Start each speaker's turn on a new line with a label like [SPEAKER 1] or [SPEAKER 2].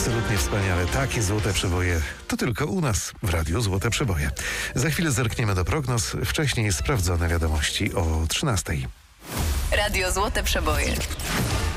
[SPEAKER 1] Absolutnie wspaniale. Takie złote przeboje to tylko u nas w Radiu Złote Przeboje. Za chwilę zerkniemy do prognoz. Wcześniej sprawdzone wiadomości o 13:00.
[SPEAKER 2] Radio Złote Przeboje.